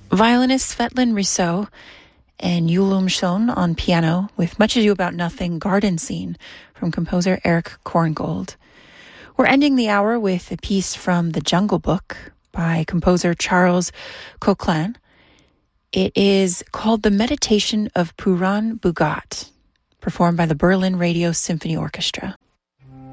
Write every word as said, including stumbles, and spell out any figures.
Violinist Svetlin Risseau and Yulum Shon on piano with Much Ado About Nothing Garden Scene from composer Eric Korngold. We're ending the hour with a piece from The Jungle Book by composer Charles Coquelin. It is called The Meditation of Puran Bhugat, performed by the Berlin Radio Symphony Orchestra.